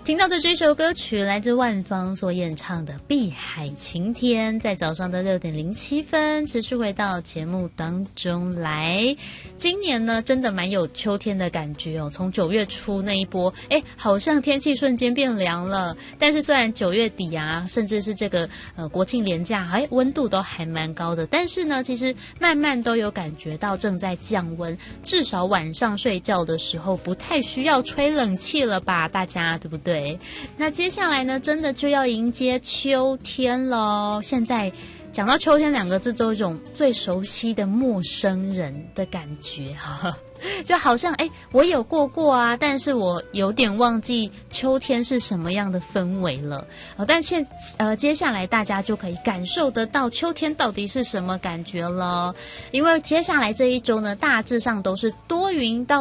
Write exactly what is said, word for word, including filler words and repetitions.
听到的这首歌曲来自万芳所演唱的《碧海晴天》，在早上的六点零七分持续回到节目当中来。今年呢，真的蛮有秋天的感觉哦。从九月初那一波，哎，好像天气瞬间变凉了。但是虽然九月底啊，甚至是这个呃国庆连假，哎，温度都还蛮高的。但是呢，其实慢慢都有感觉到正在降温，至少晚上睡觉的时候不太需要吹冷气了吧？大家对不对？对，那接下来呢，真的就要迎接秋天咯。现在讲到秋天两个字，都有一种最熟悉的陌生人的感觉哈。就好像哎，我有过过啊，但是我有点忘记秋天是什么样的氛围了。呃、但现呃接下来大家就可以感受得到秋天到底是什么感觉了，因为接下来这一周呢，大致上都是多云到